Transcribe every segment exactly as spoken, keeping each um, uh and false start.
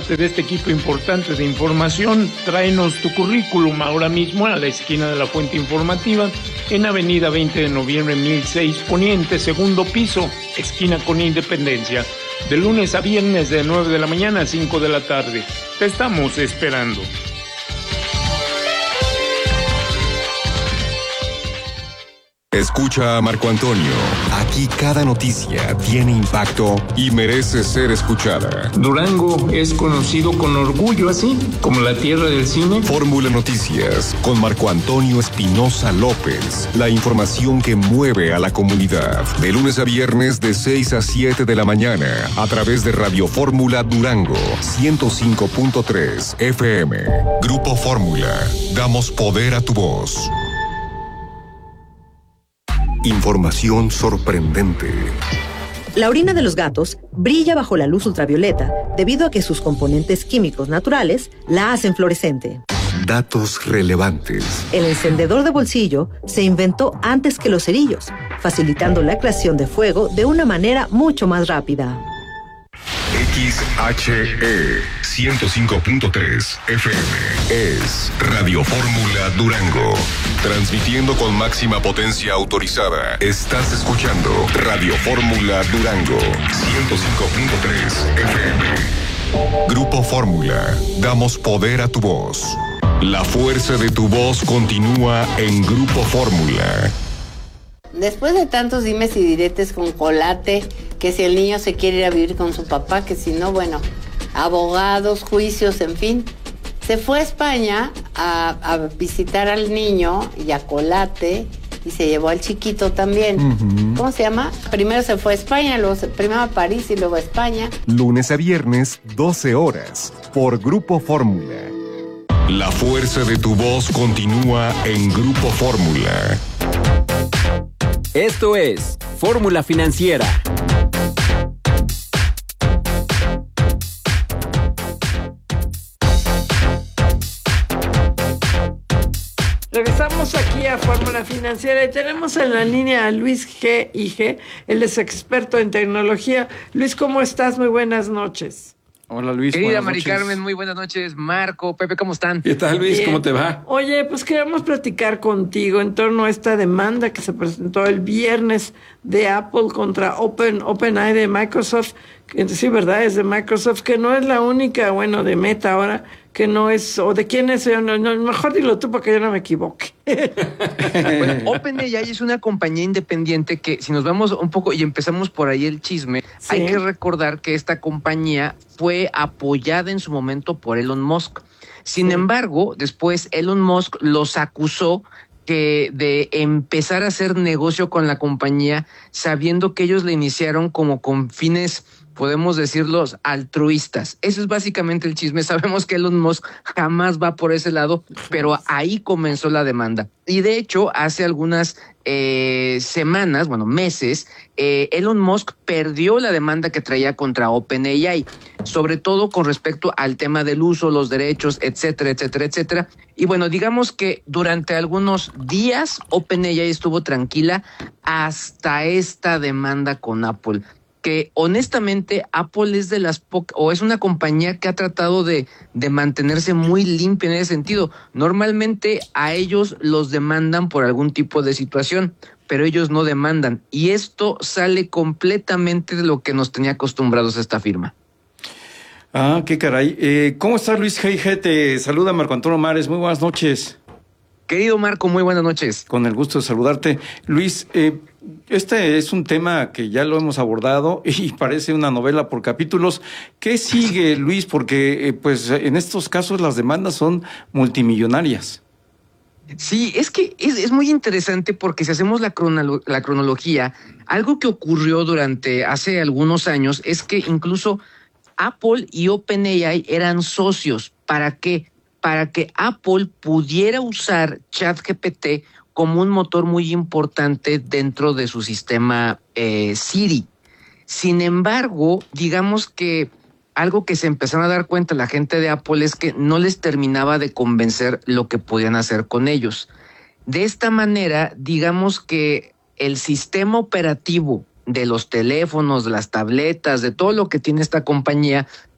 parte de este equipo importante de información, tráenos tu currículum ahora mismo a la esquina de la Fuente Informativa, en Avenida veinte de noviembre mil seis Poniente, segundo piso, esquina con Independencia, de lunes a viernes de nueve de la mañana a cinco de la tarde. Te estamos esperando. Escucha a Marco Antonio. Aquí cada noticia tiene impacto y merece ser escuchada. Durango es conocido con orgullo así, como la tierra del cine. Fórmula Noticias con Marco Antonio Espinosa López. La información que mueve a la comunidad. De lunes a viernes de seis a siete de la mañana a través de Radio Fórmula Durango ciento cinco punto tres F M. Grupo Fórmula. Damos poder a tu voz. Información sorprendente. La orina de los gatos brilla bajo la luz ultravioleta debido a que sus componentes químicos naturales la hacen fluorescente. Datos relevantes. El encendedor de bolsillo se inventó antes que los cerillos, facilitando la creación de fuego de una manera mucho más rápida. X H E ciento cinco punto tres F M es Radio Fórmula Durango. Transmitiendo con máxima potencia autorizada. Estás escuchando Radio Fórmula Durango ciento cinco punto tres F M. Grupo Fórmula. Damos poder a tu voz. La fuerza de tu voz continúa en Grupo Fórmula. Después de tantos dimes y diretes con Colate, que si el niño se quiere ir a vivir con su papá, que si no, bueno, abogados, juicios, en fin. Se fue a España a, a visitar al niño y a Colate y se llevó al chiquito también. Uh-huh. ¿Cómo se llama? Primero se fue a España, luego se, primero a París y luego a España. Lunes a viernes, doce horas, por Grupo Fórmula. La fuerza de tu voz continúa en Grupo Fórmula. Esto es Fórmula Financiera. Regresamos aquí a Fórmula Financiera y tenemos en la línea a Luis G. I G. Él es experto en tecnología. Luis, ¿cómo estás? Muy buenas noches. Hola Luis, querida Mari Carmen, muy buenas noches. Marco, Pepe, ¿cómo están? ¿Qué tal Luis? Bien. ¿Cómo te va? Oye, pues queremos platicar contigo en torno a esta demanda que se presentó el viernes de Apple contra Open OpenAI de Microsoft. Que, sí, ¿verdad? Es de Microsoft, que no es la única, bueno, de Meta ahora, que no es, o de quién es, no, no, mejor dilo tú para que yo no me equivoque. Bueno, OpenAI es una compañía independiente que, si nos vamos un poco y empezamos por ahí el chisme, sí. Hay que recordar que esta compañía fue apoyada en su momento por Elon Musk. Sin sí. embargo, después Elon Musk los acusó que de empezar a hacer negocio con la compañía, sabiendo que ellos la iniciaron como con fines, podemos decirlos, altruistas. Eso es básicamente el chisme. Sabemos que Elon Musk jamás va por ese lado, pero ahí comenzó la demanda. Y de hecho, hace algunas eh, semanas, bueno, meses, eh, Elon Musk perdió la demanda que traía contra OpenAI, sobre todo con respecto al tema del uso, los derechos, etcétera, etcétera, etcétera. Y bueno, digamos que durante algunos días OpenAI estuvo tranquila hasta esta demanda con Apple, que honestamente Apple es de las po- o es una compañía que ha tratado de, de mantenerse muy limpia en ese sentido. Normalmente a ellos los demandan por algún tipo de situación, pero ellos no demandan. Y esto sale completamente de lo que nos tenía acostumbrados a esta firma. Ah, qué caray. Eh, ¿Cómo estás, Luis G I G? Te saluda Marco Antonio Mares. Muy buenas noches. Querido Marco, muy buenas noches. Con el gusto de saludarte. Luis, eh, este es un tema que ya lo hemos abordado y parece una novela por capítulos. ¿Qué sigue, Luis? Porque eh, pues en estos casos las demandas son multimillonarias. Sí, es que es, es muy interesante porque si hacemos la, cronolo- la cronología, algo que ocurrió durante hace algunos años es que incluso Apple y OpenAI eran socios. ¿Para qué? Para que Apple pudiera usar ChatGPT como un motor muy importante dentro de su sistema eh, Siri. Sin embargo, digamos que algo que se empezaron a dar cuenta la gente de Apple es que no les terminaba de convencer lo que podían hacer con ellos. De esta manera, digamos que el sistema operativo de los teléfonos, de las tabletas, de todo lo que tiene esta compañía,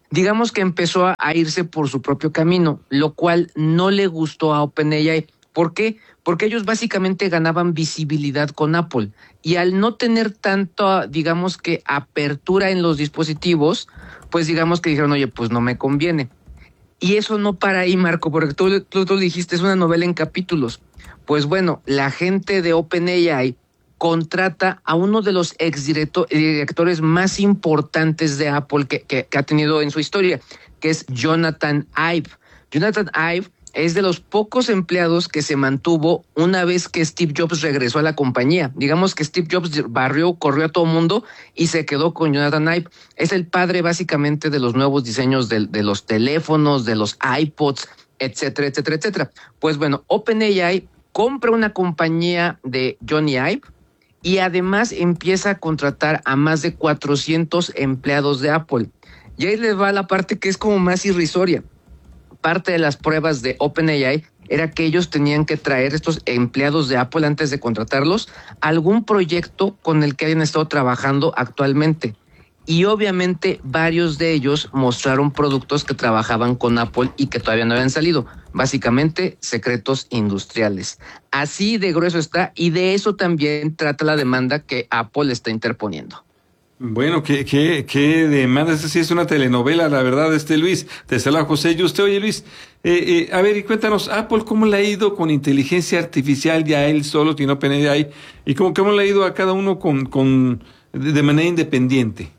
digamos que empezó a, a irse por su propio camino, lo cual no le gustó a OpenAI. ¿Por qué? Porque ellos básicamente ganaban visibilidad con Apple y al no tener tanta, digamos que apertura en los dispositivos, pues digamos que dijeron, oye, pues no me conviene. Y eso no para ahí, Marco, porque tú, tú, tú dijiste, es una novela en capítulos. Pues bueno, la gente de OpenAI contrata a uno de los exdirectores más importantes de Apple que, que, que ha tenido en su historia, que es Jonathan Ive. Jonathan Ive es de los pocos empleados que se mantuvo una vez que Steve Jobs regresó a la compañía. Digamos que Steve Jobs barrió, corrió a todo mundo y se quedó con Jonathan Ive. Es el padre básicamente de los nuevos diseños de, de los teléfonos, de los iPods, etcétera, etcétera, etcétera. Pues bueno, OpenAI compra una compañía de Johnny Ive y además empieza a contratar a más de cuatrocientos empleados de Apple. Y ahí les va la parte que es como más irrisoria. Parte de las pruebas de OpenAI era que ellos tenían que traer, estos empleados de Apple, antes de contratarlos, algún proyecto con el que hayan estado trabajando actualmente. Y obviamente varios de ellos mostraron productos que trabajaban con Apple y que todavía no habían salido. Básicamente, secretos industriales. Así de grueso está, y de eso también trata la demanda que Apple está interponiendo. Bueno, qué, qué, qué demanda, esta sí es una telenovela, la verdad, este Luis. Te saluda José y usted, oye Luis, eh, eh, a ver, y cuéntanos, Apple, ¿cómo le ha ido con inteligencia artificial ya él solo, tiene OpenAI, y cómo, cómo le ha ido a cada uno con, con de manera independiente?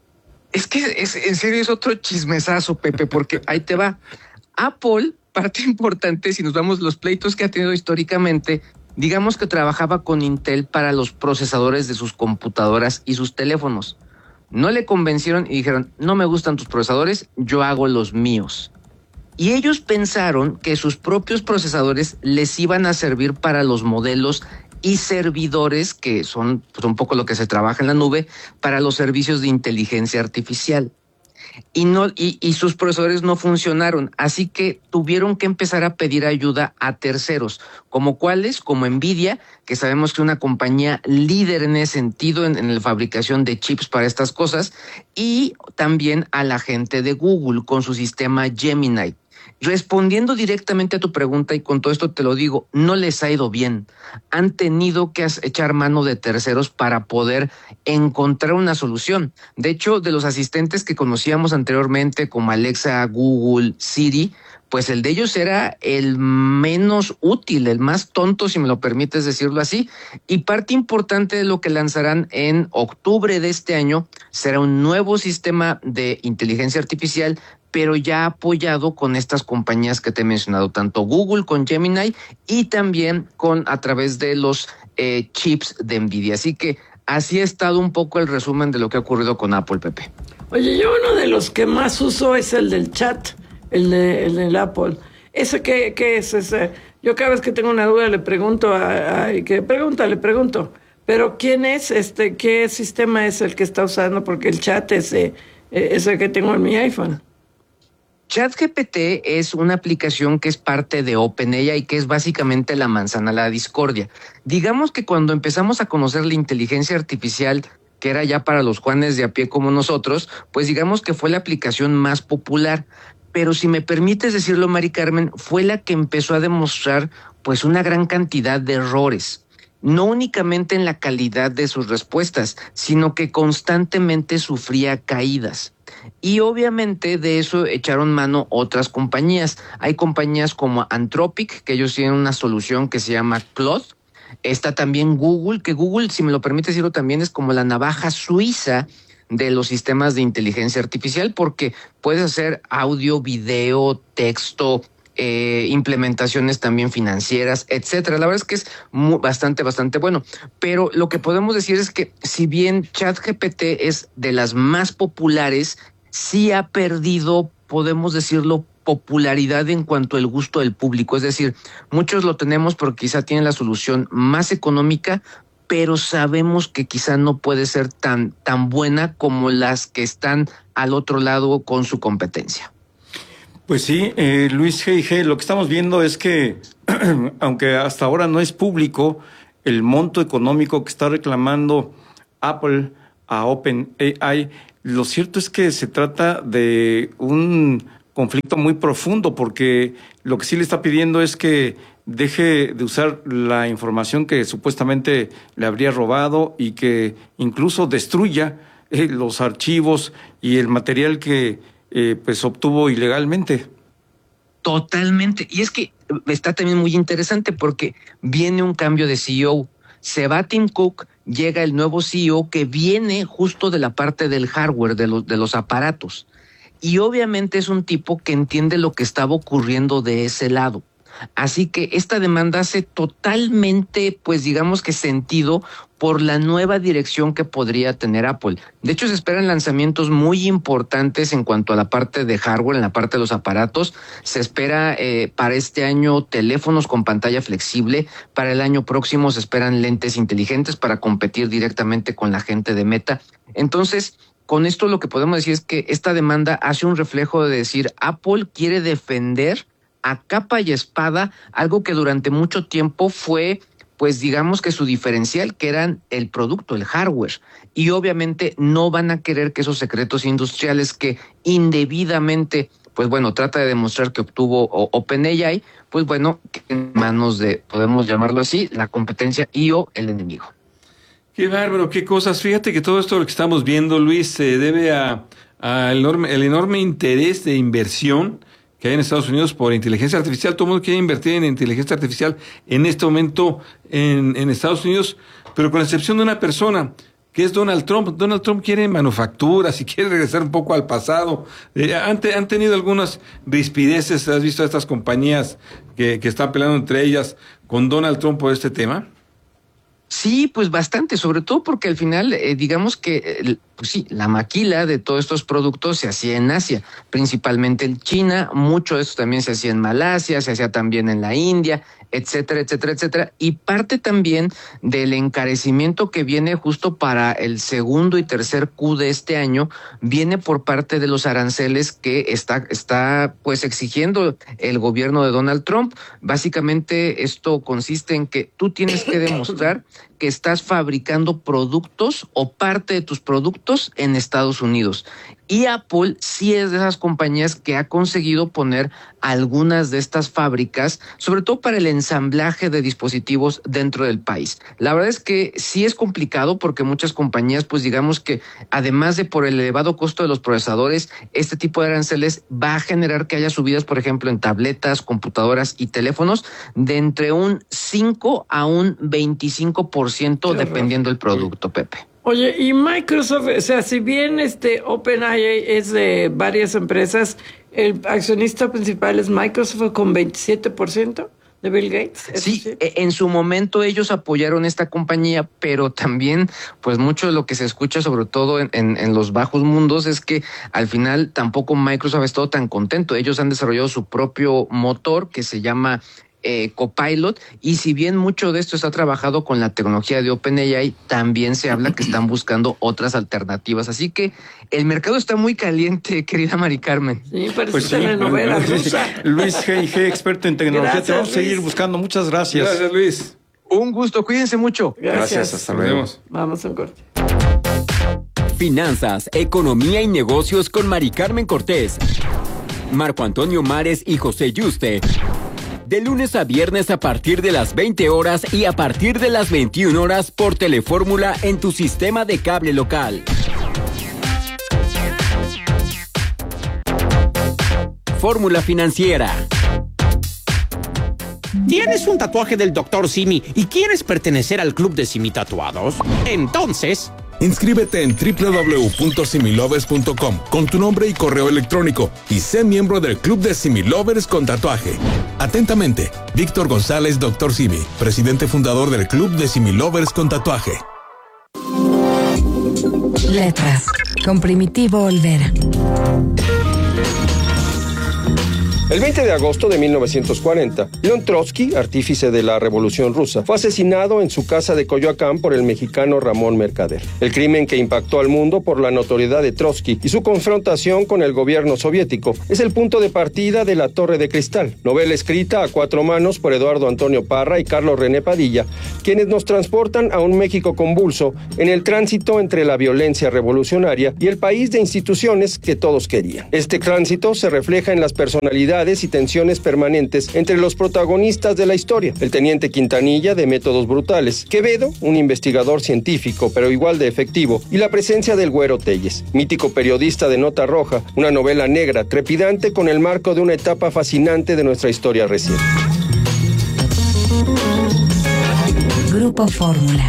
Es que es, en serio es otro chismesazo, Pepe, porque ahí te va. Apple, parte importante, si nos vamos los pleitos que ha tenido históricamente, digamos que trabajaba con Intel para los procesadores de sus computadoras y sus teléfonos. No le convencieron y dijeron, no me gustan tus procesadores, yo hago los míos. Y ellos pensaron que sus propios procesadores les iban a servir para los modelos y servidores, que son pues, un poco lo que se trabaja en la nube, para los servicios de inteligencia artificial. Y, no, y, y sus procesadores no funcionaron, así que tuvieron que empezar a pedir ayuda a terceros, como cuáles, como Nvidia, que sabemos que es una compañía líder en ese sentido, en, en la fabricación de chips para estas cosas, y también a la gente de Google con su sistema Gemini. Respondiendo directamente a tu pregunta, y con todo esto te lo digo, no les ha ido bien. Han tenido que echar mano de terceros para poder encontrar una solución. De hecho, de los asistentes que conocíamos anteriormente, como Alexa, Google, Siri, pues el de ellos era el menos útil, el más tonto, si me lo permites decirlo así. Y parte importante de lo que lanzarán en octubre de este año será un nuevo sistema de inteligencia artificial, pero ya apoyado con estas compañías que te he mencionado, tanto Google con Gemini y también con a través de los eh, chips de Nvidia. Así que así ha estado un poco el resumen de lo que ha ocurrido con Apple, Pepe. Oye, yo uno de los que más uso es el del chat, el, de, el del Apple. ¿Ese qué, qué es? Ese? Yo cada vez que tengo una duda le pregunto, a, a, que pregunta, le pregunto, pero ¿quién es este? ¿Qué sistema es el que está usando? Porque el chat es, eh, es el que tengo en mi iPhone. ChatGPT es una aplicación que es parte de OpenAI y que es básicamente la manzana de la discordia. Digamos que cuando empezamos a conocer la inteligencia artificial, que era ya para los Juanes de a pie como nosotros, pues digamos que fue la aplicación más popular. Pero si me permites decirlo, Mari Carmen, fue la que empezó a demostrar pues una gran cantidad de errores. No únicamente en la calidad de sus respuestas, sino que constantemente sufría caídas. Y obviamente de eso echaron mano otras compañías. Hay compañías como Anthropic, que ellos tienen una solución que se llama Claude. Está también Google, que Google, si me lo permite decirlo, también es como la navaja suiza de los sistemas de inteligencia artificial, porque puedes hacer audio, video, texto, eh, implementaciones también financieras, etcétera. La verdad es que es muy, bastante, bastante bueno. Pero lo que podemos decir es que si bien ChatGPT es de las más populares, sí ha perdido, podemos decirlo, popularidad en cuanto al gusto del público. Es decir, muchos lo tenemos porque quizá tienen la solución más económica, pero sabemos que quizá no puede ser tan, tan buena como las que están al otro lado con su competencia. Pues sí, eh, Luis G. G., lo que estamos viendo es que, aunque hasta ahora no es público, el monto económico que está reclamando Apple a OpenAI lo cierto es que se trata de un conflicto muy profundo, porque lo que sí le está pidiendo es que deje de usar la información que supuestamente le habría robado y que incluso destruya eh, los archivos y el material que eh, pues obtuvo ilegalmente. Totalmente. Y es que está también muy interesante porque viene un cambio de C E O. Se va Tim Cook, llega el nuevo C E O que viene justo de la parte del hardware, de los, de los aparatos. Y obviamente es un tipo que entiende lo que estaba ocurriendo de ese lado. Así que esta demanda hace totalmente, pues digamos que sentido por la nueva dirección que podría tener Apple. De hecho, se esperan lanzamientos muy importantes en cuanto a la parte de hardware, en la parte de los aparatos. Se espera eh, para este año teléfonos con pantalla flexible. Para el año próximo se esperan lentes inteligentes para competir directamente con la gente de Meta. Entonces, con esto lo que podemos decir es que esta demanda hace un reflejo de decir, Apple quiere defender a capa y espada algo que durante mucho tiempo fue, pues digamos que su diferencial, que eran el producto, el hardware. Y obviamente no van a querer que esos secretos industriales que indebidamente, pues bueno, trata de demostrar que obtuvo OpenAI, pues bueno, en manos de, podemos llamarlo así, la competencia y o el enemigo. Qué bárbaro, qué cosas. Fíjate que todo esto lo que estamos viendo, Luis, se debe a, a el enorme, el enorme interés de inversión que hay en Estados Unidos por inteligencia artificial. Todo el mundo quiere invertir en inteligencia artificial en este momento en, en Estados Unidos, pero con la excepción de una persona, que es Donald Trump. Donald Trump quiere manufacturas y quiere regresar un poco al pasado. Eh, han, te, han tenido algunas rispideces, ¿has visto a estas compañías que, que están peleando entre ellas con Donald Trump por este tema? Sí, pues bastante, sobre todo porque al final, eh, digamos que, eh, pues sí, la maquila de todos estos productos se hacía en Asia, principalmente en China, mucho de esto también se hacía en Malasia, se hacía también en la India, etcétera, etcétera, etcétera, y parte también del encarecimiento que viene justo para el segundo y tercer Q de este año, viene por parte de los aranceles que está, está pues exigiendo el gobierno de Donald Trump. Básicamente esto consiste en que tú tienes que demostrar que estás fabricando productos o parte de tus productos en Estados Unidos. Y Apple sí es de esas compañías que ha conseguido poner algunas de estas fábricas, sobre todo para el ensamblaje de dispositivos dentro del país. La verdad es que sí es complicado porque muchas compañías, pues digamos que además de por el elevado costo de los procesadores, este tipo de aranceles va a generar que haya subidas, por ejemplo, en tabletas, computadoras y teléfonos de entre un cinco a un veinticinco por ciento dependiendo del producto, Pepe. Oye, y Microsoft, o sea, si bien este OpenAI es de varias empresas, el accionista principal es Microsoft con veintisiete por ciento de Bill Gates. Sí, sí, en su momento ellos apoyaron esta compañía, pero también, pues mucho de lo que se escucha, sobre todo en, en, en los bajos mundos, es que al final tampoco Microsoft ha estado tan contento. Ellos han desarrollado su propio motor que se llama Eh, Copilot, y si bien mucho de esto está trabajado con la tecnología de OpenAI, también se habla que están buscando otras alternativas. Así que el mercado está muy caliente, querida Mari Carmen. Sí, parece pues sí, telenovela rusa. Luis G. G., experto en tecnología. Gracias, te vamos Luis. a seguir buscando. Muchas gracias. Gracias, Luis. Un gusto, cuídense mucho. Gracias. Gracias, hasta Nos luego. vemos. Vamos a un corte. Finanzas, economía y negocios con Mari Carmen Cortés, Marco Antonio Mares y José Yuste. De lunes a viernes a partir de las veinte horas y a partir de las veintiuna horas por Telefórmula en tu sistema de cable local. Fórmula Financiera. ¿Tienes un tatuaje del doctor Simi y quieres pertenecer al club de Simi Tatuados? Entonces, inscríbete en doble u doble u doble u punto similovers punto com con tu nombre y correo electrónico y sé miembro del club de Similovers con tatuaje. Atentamente, Víctor González, doctor Simi, presidente fundador del club de Similovers con tatuaje. Letras con Primitivo Olvera. El veinte de agosto de mil novecientos cuarenta, León Trotsky, artífice de la Revolución Rusa, fue asesinado en su casa de Coyoacán por el mexicano Ramón Mercader. El crimen que impactó al mundo por la notoriedad de Trotsky y su confrontación con el gobierno soviético es el punto de partida de La Torre de Cristal, novela escrita a cuatro manos por Eduardo Antonio Parra y Carlos René Padilla, quienes nos transportan a un México convulso en el tránsito entre la violencia revolucionaria y el país de instituciones que todos querían. Este tránsito se refleja en las personalidades y tensiones permanentes entre los protagonistas de la historia. El teniente Quintanilla, de métodos brutales; Quevedo, un investigador científico pero igual de efectivo; y la presencia del Güero Telles, mítico periodista de Nota Roja, una novela negra trepidante con el marco de una etapa fascinante de nuestra historia reciente. Grupo Fórmula.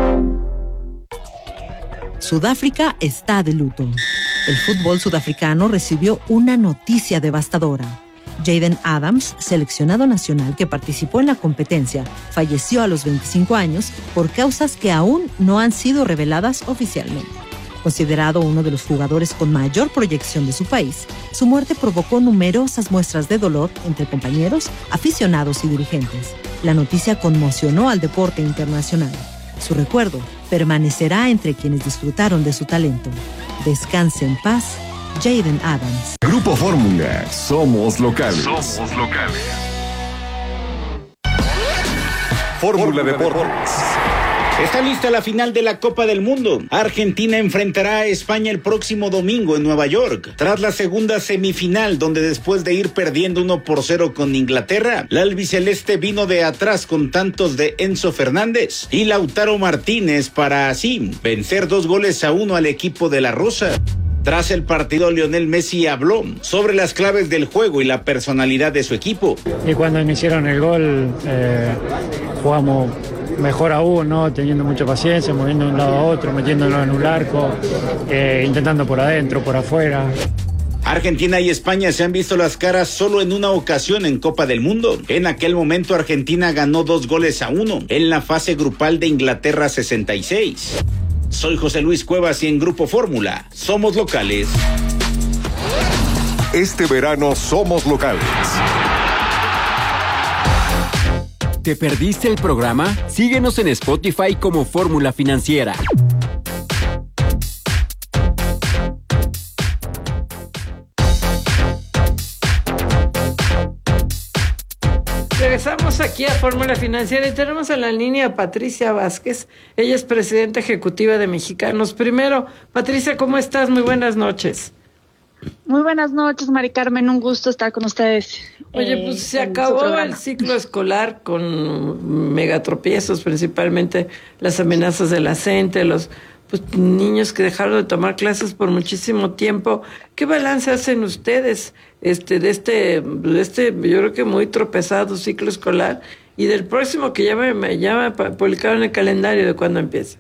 Sudáfrica está de luto. El fútbol sudafricano recibió una noticia devastadora. Jaden Adams, seleccionado nacional que participó en la competencia, falleció a los veinticinco años por causas que aún no han sido reveladas oficialmente. Considerado uno de los jugadores con mayor proyección de su país, su muerte provocó numerosas muestras de dolor entre compañeros, aficionados y dirigentes. La noticia conmocionó al deporte internacional. Su recuerdo permanecerá entre quienes disfrutaron de su talento. Descanse en paz, Jaden Adams. Grupo Fórmula, somos locales. Somos locales. Fórmula Deportes. Está lista la final de la Copa del Mundo. Argentina enfrentará a España el próximo domingo en Nueva York. Tras la segunda semifinal, donde después de ir perdiendo uno por cero con Inglaterra, la albiceleste vino de atrás con tantos de Enzo Fernández y Lautaro Martínez para así vencer dos goles a uno al equipo de la Rosa. Tras el partido, Lionel Messi habló sobre las claves del juego y la personalidad de su equipo. Y cuando me hicieron el gol, eh, jugamos mejor aún, ¿no? Teniendo mucha paciencia, moviendo de un lado a otro, metiéndolo en un arco, eh, intentando por adentro, por afuera. Argentina y España se han visto las caras solo en una ocasión en Copa del Mundo. En aquel momento Argentina ganó dos goles a uno en la fase grupal de Inglaterra sesenta y seis. Soy José Luis Cuevas y en Grupo Fórmula somos locales. Este verano somos locales. ¿Te perdiste el programa? Síguenos en Spotify como Fórmula Financiera. Regresamos aquí a Fórmula Financiera y tenemos en la línea a Patricia Vázquez. Ella es presidenta ejecutiva de Mexicanos Primero. Patricia, ¿cómo estás? Muy buenas noches. Muy buenas noches, Mari Carmen, un gusto estar con ustedes. Oye, pues eh, se acabó el ciclo escolar con megatropiezos, principalmente las amenazas de la CENTE, los pues, niños que dejaron de tomar clases por muchísimo tiempo. ¿Qué balance hacen ustedes este de este, de este yo creo que muy tropezado ciclo escolar y del próximo que ya me, ya me publicaron el calendario de cuándo empieza?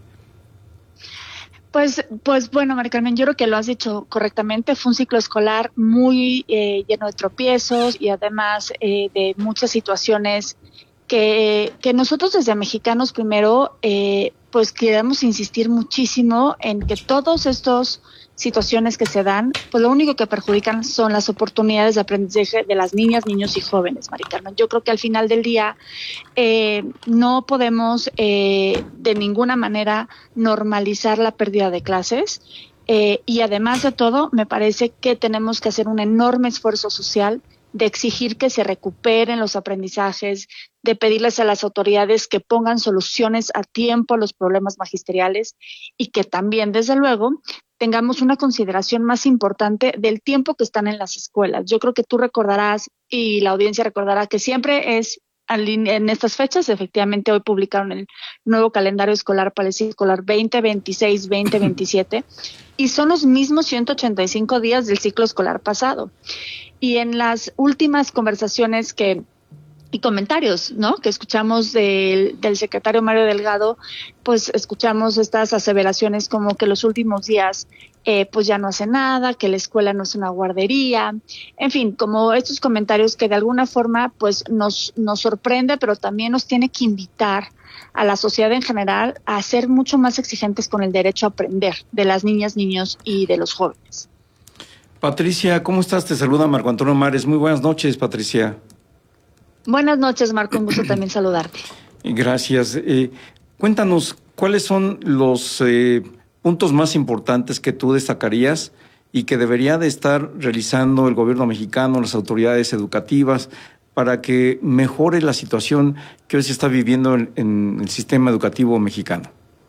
Pues, pues bueno, María Carmen, yo creo que lo has dicho correctamente. Fue un ciclo escolar muy eh, lleno de tropiezos y además eh, de muchas situaciones que, que nosotros desde Mexicanos Primero, eh, pues queremos insistir muchísimo en que todos estos situaciones que se dan, pues lo único que perjudican son las oportunidades de aprendizaje de las niñas, niños y jóvenes, Mari Carmen. Yo creo que al final del día eh, no podemos eh, de ninguna manera normalizar la pérdida de clases eh, y además de todo, me parece que tenemos que hacer un enorme esfuerzo social de exigir que se recuperen los aprendizajes, de pedirles a las autoridades que pongan soluciones a tiempo a los problemas magisteriales y que también, desde luego, tengamos una consideración más importante del tiempo que están en las escuelas. Yo creo que tú recordarás y la audiencia recordará que siempre es en estas fechas, efectivamente hoy publicaron el nuevo calendario escolar para el ciclo escolar veinte veintiséis veinte veintisiete y son los mismos ciento ochenta y cinco días del ciclo escolar pasado. Y en las últimas conversaciones que y comentarios, ¿no? Que escuchamos del, del secretario Mario Delgado, pues escuchamos estas aseveraciones como que los últimos días eh, pues ya no hace nada, que la escuela no es una guardería, en fin, como estos comentarios que de alguna forma pues nos, nos sorprende, pero también nos tiene que invitar a la sociedad en general a ser mucho más exigentes con el derecho a aprender de las niñas, niños y de los jóvenes. Patricia, ¿cómo estás? Te saluda Marco Antonio Mares. Muy buenas noches, Patricia. Buenas noches, Marco. Un gusto también saludarte. Gracias. Eh, cuéntanos, ¿cuáles son los eh, puntos más importantes que tú destacarías y que debería de estar realizando el gobierno mexicano, las autoridades educativas, para que mejore la situación que hoy se está viviendo en, en el sistema educativo mexicano?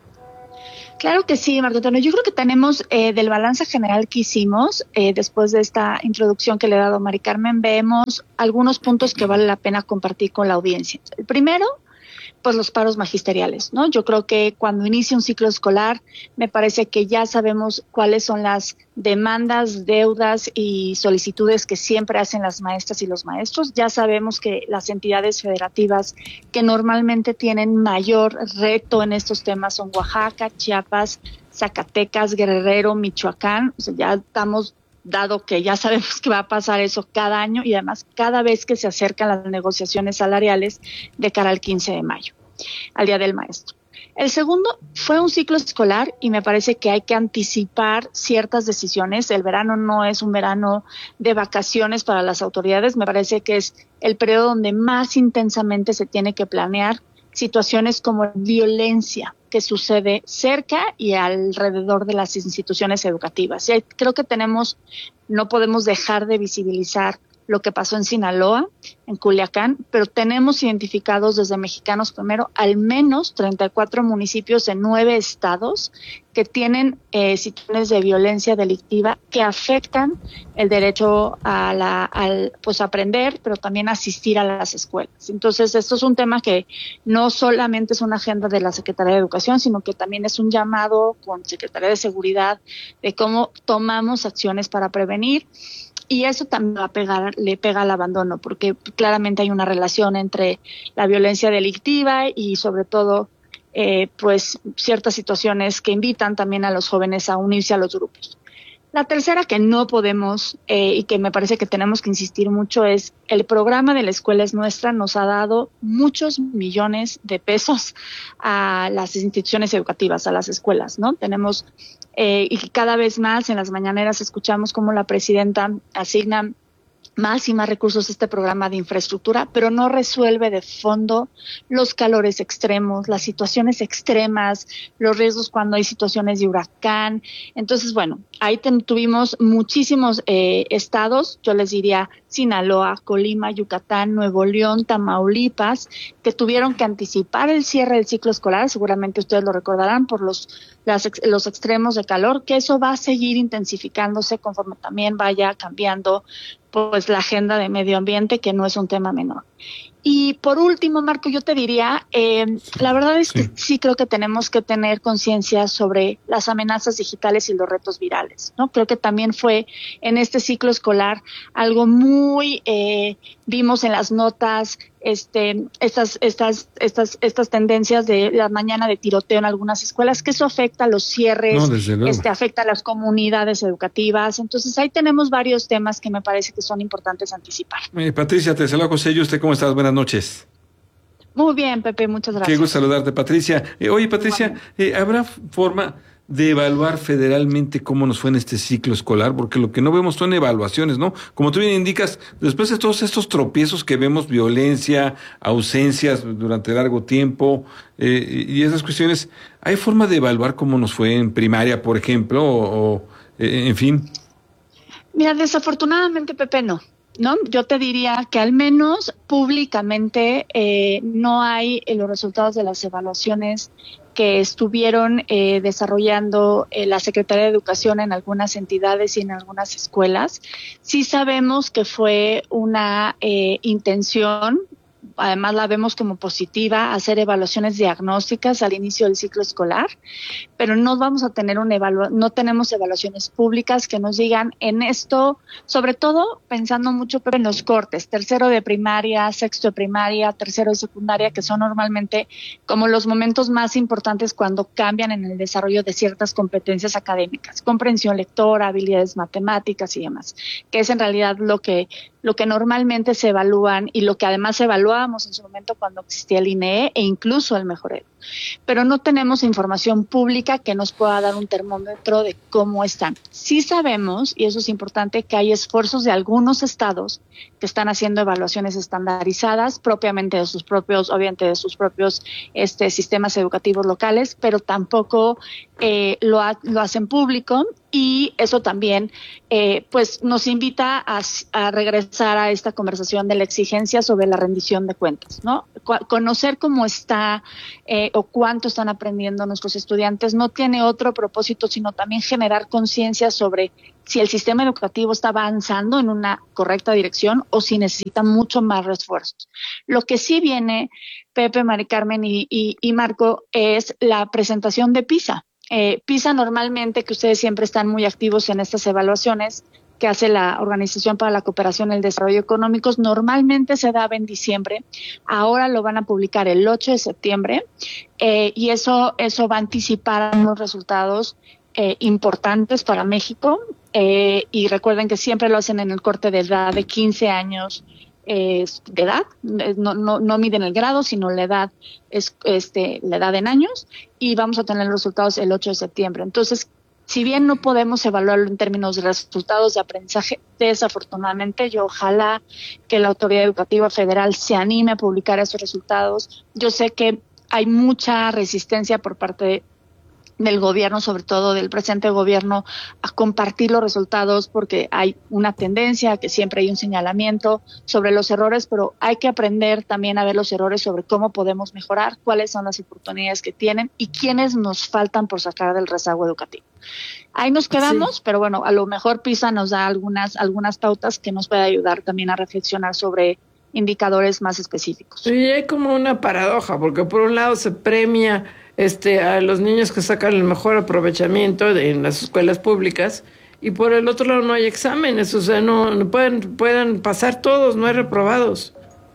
Claro que sí, Marco Antonio. Yo creo que tenemos eh, del balance general que hicimos, eh, después de esta introducción que le he dado a Mari Carmen, vemos algunos puntos que vale la pena compartir con la audiencia. El primero, pues los paros magisteriales, ¿no? Yo creo que cuando inicia un ciclo escolar, me parece que ya sabemos cuáles son las demandas, deudas y solicitudes que siempre hacen las maestras y los maestros. Ya sabemos que las entidades federativas que normalmente tienen mayor reto en estos temas son Oaxaca, Chiapas, Zacatecas, Guerrero, Michoacán. O sea, ya estamos dado que ya sabemos que va a pasar eso cada año y además cada vez que se acercan las negociaciones salariales de cara al quince de mayo, al Día del Maestro. El segundo fue un ciclo escolar y me parece que hay que anticipar ciertas decisiones. El verano no es un verano de vacaciones para las autoridades, me parece que es el periodo donde más intensamente se tiene que planear situaciones como violencia que sucede cerca y alrededor de las instituciones educativas. Y creo que tenemos, no podemos dejar de visibilizar lo que pasó en Sinaloa, en Culiacán, pero tenemos identificados desde Mexicanos Primero al menos treinta y cuatro municipios en nueve estados que tienen eh, situaciones de violencia delictiva que afectan el derecho a la, al, pues aprender, pero también asistir a las escuelas. Entonces, esto es un tema que no solamente es una agenda de la Secretaría de Educación, sino que también es un llamado con Secretaría de Seguridad de cómo tomamos acciones para prevenir. Y eso también va a pegar, le pega al abandono, porque claramente hay una relación entre la violencia delictiva y sobre todo eh, pues ciertas situaciones que invitan también a los jóvenes a unirse a los grupos. La tercera que no podemos eh, y que me parece que tenemos que insistir mucho es el programa de La Escuela es Nuestra nos ha dado muchos millones de pesos a las instituciones educativas, a las escuelas, ¿no? Tenemos eh, y cada vez más en las mañaneras escuchamos cómo la presidenta asigna más y más recursos a este programa de infraestructura, pero no resuelve de fondo los calores extremos, las situaciones extremas, los riesgos cuando hay situaciones de huracán. Entonces, bueno, ahí ten, tuvimos muchísimos eh, estados, yo les diría Sinaloa, Colima, Yucatán, Nuevo León, Tamaulipas, que tuvieron que anticipar el cierre del ciclo escolar, seguramente ustedes lo recordarán por los, las, los extremos de calor, que eso va a seguir intensificándose conforme también vaya cambiando pues la agenda de medio ambiente, que no es un tema menor. Y por último, Marco, yo te diría, eh, la verdad es que sí. sí creo que tenemos que tener conciencia sobre las amenazas digitales y los retos virales, ¿no? Creo que también fue en este ciclo escolar algo muy, eh, vimos en las notas, este, estas, estas, estas, estas tendencias de la mañana de tiroteo en algunas escuelas, que eso afecta a los cierres, no, este, afecta a las comunidades educativas. Entonces ahí tenemos varios temas que me parece que son importantes anticipar. Eh, Patricia, te saluda José. ¿Y usted cómo estás? Buenas noches. Muy bien, Pepe, muchas gracias. Qué gusto saludarte, Patricia. Eh, oye, Patricia, eh, ¿habrá forma de evaluar federalmente cómo nos fue en este ciclo escolar? Porque lo que no vemos son evaluaciones, ¿no? Como tú bien indicas, después de todos estos tropiezos que vemos, violencia, ausencias durante largo tiempo, eh, y esas cuestiones, ¿hay forma de evaluar cómo nos fue en primaria, por ejemplo, o, o eh, en fin? Mira, desafortunadamente, Pepe, no. ¿No? Yo te diría que al menos públicamente eh, no hay eh, los resultados de las evaluaciones que estuvieron eh, desarrollando eh, la Secretaría de Educación en algunas entidades y en algunas escuelas. Sí sabemos que fue una eh, intención, además la vemos como positiva, hacer evaluaciones diagnósticas al inicio del ciclo escolar, pero no vamos a tener una evalu- no tenemos evaluaciones públicas que nos digan en esto, sobre todo pensando mucho en los cortes, tercero de primaria, sexto de primaria, tercero de secundaria, que son normalmente como los momentos más importantes cuando cambian en el desarrollo de ciertas competencias académicas, comprensión lectora, habilidades matemáticas y demás, que es en realidad lo que lo que normalmente se evalúan y lo que además evaluábamos en su momento cuando existía el I N E e incluso el Mejorero. Pero no tenemos información pública que nos pueda dar un termómetro de cómo están. Sí sabemos, y eso es importante, que hay esfuerzos de algunos estados que están haciendo evaluaciones estandarizadas propiamente de sus propios, obviamente de sus propios este, sistemas educativos locales, pero tampoco eh, lo, ha, lo hacen público, y eso también eh, pues nos invita a, a regresar a esta conversación de la exigencia sobre la rendición de cuentas, ¿no? Conocer cómo está eh, o cuánto están aprendiendo nuestros estudiantes no tiene otro propósito, sino también generar conciencia sobre si el sistema educativo está avanzando en una correcta dirección o si necesita mucho más refuerzos. Lo que sí viene, Pepe, Mari Carmen y, y, y Marco, es la presentación de PISA. Eh, PISA normalmente, que ustedes siempre están muy activos en estas evaluaciones que hace la Organización para la Cooperación y el Desarrollo Económicos, normalmente se daba en diciembre. Ahora lo van a publicar el ocho de septiembre eh, y eso, eso va a anticipar unos resultados eh, importantes para México. Eh, y recuerden que siempre lo hacen en el corte de edad de quince años eh, de edad, no, no, no miden el grado, sino la edad, es, este, la edad en años, y vamos a tener los resultados el ocho de septiembre. Entonces, si bien no podemos evaluarlo en términos de resultados de aprendizaje, desafortunadamente, yo ojalá que la Autoridad Educativa Federal se anime a publicar esos resultados. Yo sé que hay mucha resistencia por parte de del gobierno, sobre todo del presente gobierno, a compartir los resultados porque hay una tendencia a que siempre hay un señalamiento sobre los errores, pero hay que aprender también a ver los errores sobre cómo podemos mejorar, cuáles son las oportunidades que tienen y quiénes nos faltan por sacar del rezago educativo. Ahí nos quedamos, sí. Pero bueno, a lo mejor PISA nos da algunas, algunas pautas que nos puede ayudar también a reflexionar sobre indicadores más específicos. Y hay como una paradoja, porque por un lado se premia este a los niños que sacan el mejor aprovechamiento de, en las escuelas públicas, y por el otro lado no hay exámenes, o sea, no, no pueden, pueden pasar todos, no hay reprobados.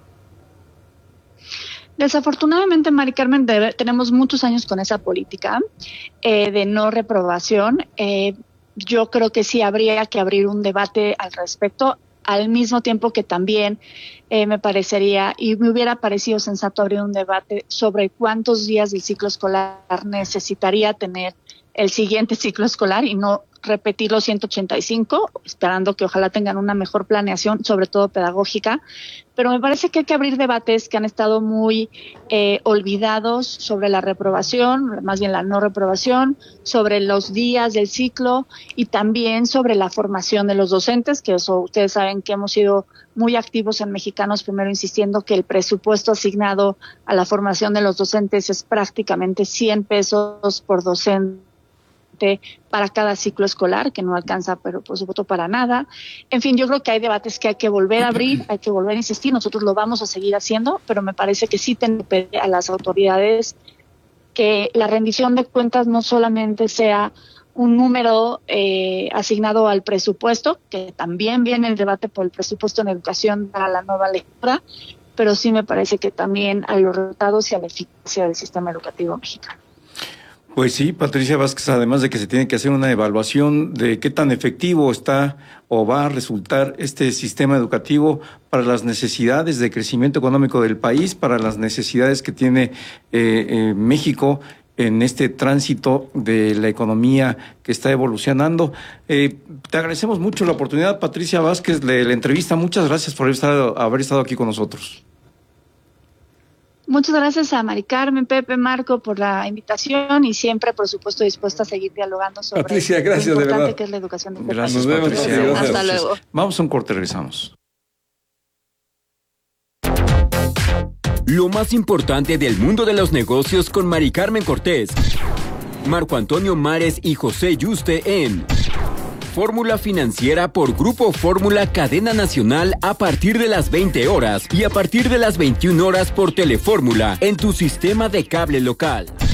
Desafortunadamente, Mari Carmen, de, tenemos muchos años con esa política eh, de no reprobación. Eh, yo creo que sí habría que abrir un debate al respecto, al mismo tiempo que también eh, me parecería y me hubiera parecido sensato abrir un debate sobre cuántos días del ciclo escolar necesitaría tener el siguiente ciclo escolar y no repetir los ciento ochenta y cinco, esperando que ojalá tengan una mejor planeación, sobre todo pedagógica. Pero me parece que hay que abrir debates que han estado muy eh, olvidados sobre la reprobación, más bien la no reprobación, sobre los días del ciclo y también sobre la formación de los docentes, que eso ustedes saben que hemos sido muy activos en Mexicanos, primero insistiendo que el presupuesto asignado a la formación de los docentes es prácticamente cien pesos por docente para cada ciclo escolar, que no alcanza, pero por supuesto para nada. En fin, yo creo que hay debates que hay que volver a abrir, hay que volver a insistir, nosotros lo vamos a seguir haciendo, pero me parece que sí tenemos que pedir a las autoridades que la rendición de cuentas no solamente sea un número eh, asignado al presupuesto, que también viene el debate por el presupuesto en educación para la nueva lectura, pero sí me parece que también a los resultados y a la eficacia del sistema educativo mexicano. Pues sí, Patricia Vázquez, además de que se tiene que hacer una evaluación de qué tan efectivo está o va a resultar este sistema educativo para las necesidades de crecimiento económico del país, para las necesidades que tiene eh, eh, México en este tránsito de la economía que está evolucionando. Eh, te agradecemos mucho la oportunidad, Patricia Vázquez, de la entrevista. Muchas gracias por haber estado, haber estado aquí con nosotros. Muchas gracias a Mari Carmen, Pepe, Marco por la invitación y siempre, por supuesto, dispuesta a seguir dialogando sobre Patricia, gracias, lo importante de verdad. que es la educación de este Gracias, país. Patricia. Gracias. Hasta luego. Vamos a un corte, regresamos. Lo más importante del mundo de los negocios con Mari Carmen Cortés, Marco Antonio Mares y José Yuste en Fórmula Financiera por Grupo Fórmula Cadena Nacional a partir de las veinte horas y a partir de las veintiuna horas por Telefórmula en tu sistema de cable local.